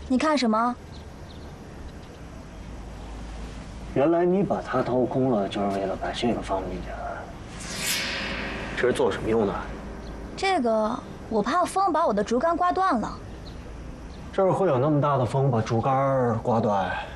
你看什么？ 原来你把它掏空了，就是为了把这个放进去。这是做什么用的？ 这个我怕风把我的竹竿刮断了。 这儿会有那么大的风把竹竿刮断？